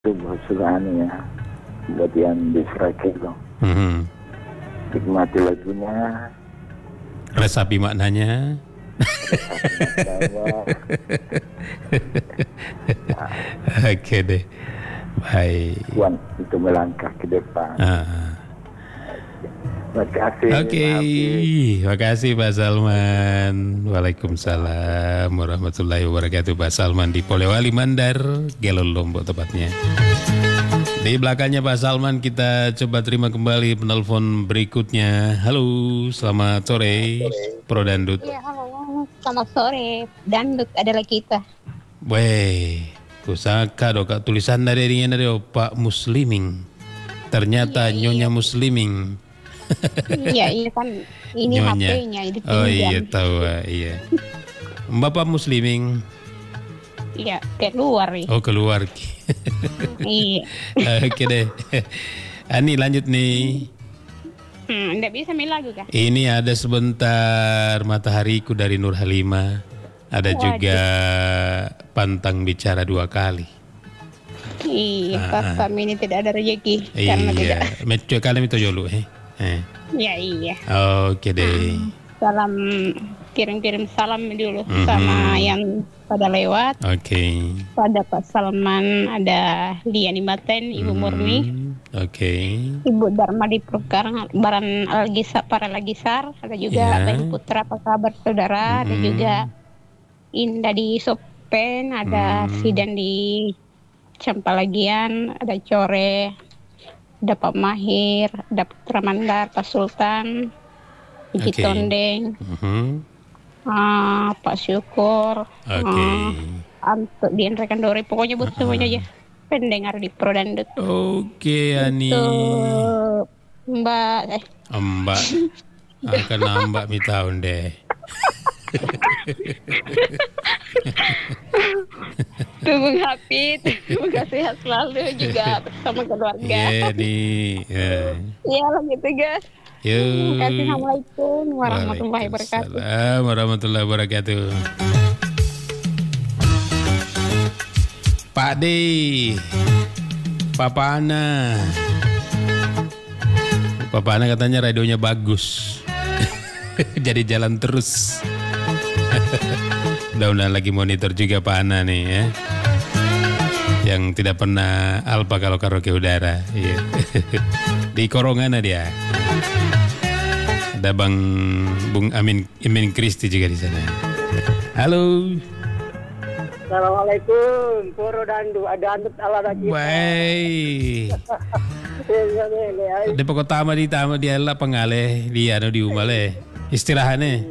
itu maksudnya ya, buat yang di Srakel dong. Nikmati lagunya, Resapi maknanya. Oke deh, baik. Tuan itu melangkah ke depan. Terima kasih. Oke, terima kasih Pak Salman. Waalaikumsalam warahmatullahi wabarakatuh. Pak Salman di Polewali Mandar, Gelo Lombok tepatnya. Di belakangnya Pak Salman kita coba terima kembali penelpon berikutnya. Halo, selamat sore, Pro Dandut. Iya, halo, selamat sore. Dandut adalah kita. Weh, kusaka do kak tulisan dari Pak Musliming. Ternyata Iya. Nyonya Musliming. Iya kan ini Nyonya. HP-nya itu. Oh iya tahu, iya. Bapak Musliming. Iya, keluar nih. Oh keluar. Iya. Oke deh. Ani lanjut nih. Enggak bisa main lagu kah? Ini ada sebentar Matahariku dari Nur Halimah. Ada Waduh. juga Pantang Bicara Dua Kali. Iya, kami ini tidak ada rezeki karena tidak. Iya. Mecu kali itu dulu Ya iya. Oke deh. Salam, kirim salam dulu sama yang pada lewat. Oke. Pada Pak Salman, ada Lia Nimaten, Ibu Murni, Oke. Ibu Dharma di Prokarang, Baran Algisa para Lagisar, ada juga Ya. Bayu Putra, apa kabar saudara, ada juga Indah di Sopen, ada Sidan di Campalagian, ada Core, ada Pak Mahir, ada Putra Mandar, Pak Sultan, Iji Oke. Tondeng, Pak Syukur, Oke. Antuk di Rekan Dore, pokoknya buat semuanya aja pendengar di Pro Dandut. Oke Ani. Tuh, Mbak, Mbak akan Mbak mi tahun deh. tuh Bung Hafid, semoga sehat selalu juga bersama keluarga. Iya nih. Iya lah gitu guys. Yuk. Terima kasih. Assalamualaikum warahmatullahi wabarakatuh. Waalaikumsalam warahmatullahi wabarakatuh. Pak D, Papa Ana. Papa Ana katanya radionya bagus. Jadi jalan terus. Mudah-mudahan lagi monitor juga Pak Ana nih ya. Yang tidak pernah alpa kalau karaoke udara. Iya. Di Korongan dia. Ada Bung Amin Kristi juga di sana. Halo. Assalamualaikum, Puro Dandu, ada andut ala kita. Baik. Di pokok tama dia lah pengalih dia di umale. Istirahatnya.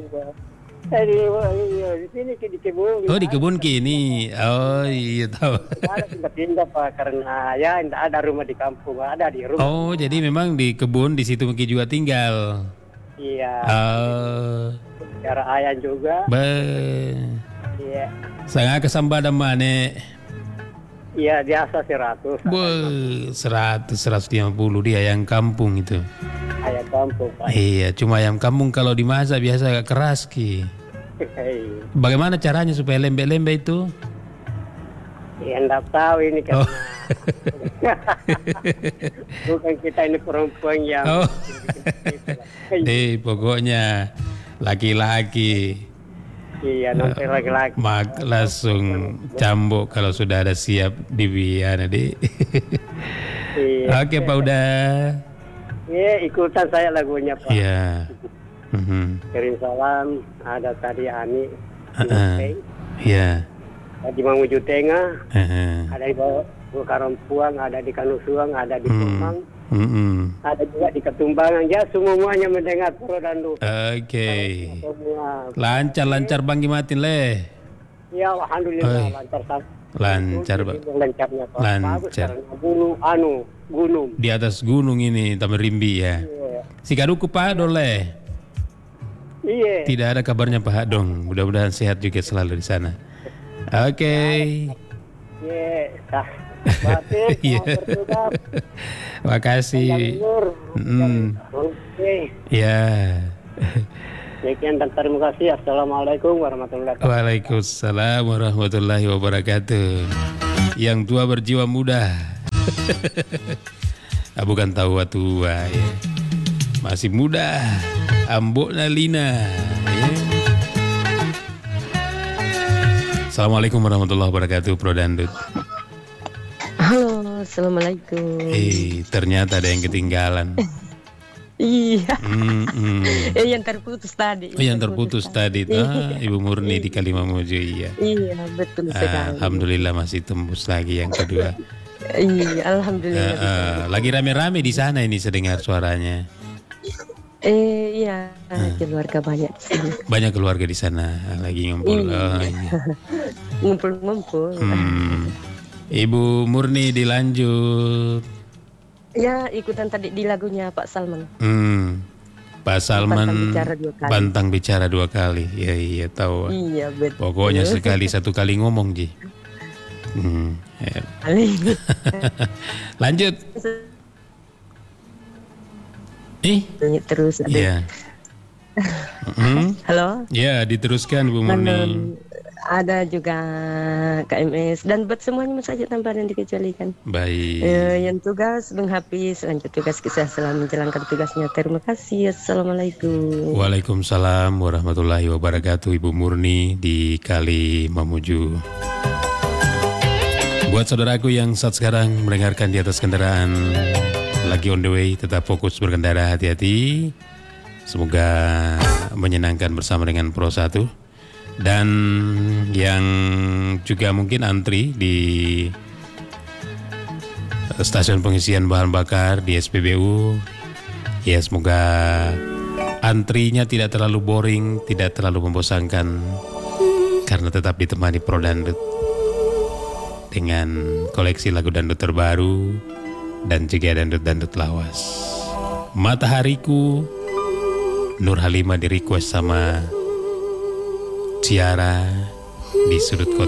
Di sini di kebun. Oh di kebun kini. Oh iya tahu. Ada pindah Pak karena ya tidak ada rumah di kampung, ada di rumah. Oh jadi memang di kebun di situ mungkin juga tinggal. Iya. Oh. Cara ayah juga. Iya. Sangat kesambada mana? Iya biasa 100. 150 dia yang kampung itu. Ayah kampung Pak. Iya, cuma ayam kampung kalau dimasak biasa agak keras ki. Bagaimana caranya supaya lembek-lembek itu? Ya enggak tahu ini karena bukan kita ini perempuan yang pokoknya laki-laki. Iya, nanti laki-laki. Langsung cambuk kalau sudah ada siap di biana deh. Iya. Oke Pak udah. Iya, ikutan saya lagunya Pak. Iya. Kirim salam, ada tadi Ani. Iya. Di Mamuju Tengah, ada di Karampuang, ada di Kanusuang, ada di Kemang, ada juga di Ketumbangan. Ya semuanya mendengar Pro Dandu. Oke. Semua. Lancar Bang Gimatin leh. Ya alhamdulillah lancar. Lancar Pak. Lancarnya Pak. Bagus Lancar. karena gunung. Di atas gunung ini Tamerimbi ya. Iya. Si Kaduku Pak Dole. Iya. Tidak ada kabarnya Pak Dong. Mudah-mudahan sehat juga selalu di sana. Oke. Iya. Batik. Iya. Makasih. Oke. Ya. Sekian dan terima kasih. Assalamualaikum warahmatullahi wabarakatuh. Waalaikumsalam warahmatullahi wabarakatuh. Yang tua berjiwa muda. Bukan tua ya. Masih muda. Ambok Nalina ya. Assalamualaikum warahmatullahi wabarakatuh, Bro Dandut. Halo, assalamualaikum. Ternyata ada yang ketinggalan. Iya. Yang terputus tadi. Yang terputus tadi. Ibu Murni di Kalimamuju, iya. Iya, betul sekali. Alhamdulillah masih tembus lagi yang kedua. Iya, alhamdulillah. Lagi rame-rame di sana ini sedengar suaranya. Iya, keluarga banyak di sini. Banyak keluarga di sana lagi ngumpul. Iya. Ngumpul-ngumpul. Ibu Murni dilanjut. Ya, ikutan tadi di lagunya Pak Salman. Pak Salman Bantang bicara dua kali. Iya tahu. Iya, betul. Pokoknya satu kali ngomong, Ji. Ya. Lanjut. Terus ada. Iya. Halo. Ya, diteruskan Bu Murni. Ada juga KMS dan buat semuanya saja tanpa yang dikecualikan. Baik. Yang tugas Bang Hafiz, lanjut tugas kisah selalu menjalankan tugasnya. Terima kasih. Assalamualaikum. Waalaikumsalam warahmatullahi wabarakatuh, Ibu Murni di Kalimamuju. Buat saudaraku yang saat sekarang mendengarkan di atas kendaraan, lagi on the way, tetap fokus berkendara, hati-hati. Semoga menyenangkan bersama dengan Pro 1. Dan yang juga mungkin antri di stasiun pengisian bahan bakar di SPBU, ya semoga antrinya tidak terlalu boring, tidak terlalu membosankan, karena tetap ditemani Pro Dandut dengan koleksi lagu dandut terbaru dan juga dandut-dandut lawas. Matahariku, Nur Halimah di request sama Ciara di sudut kota.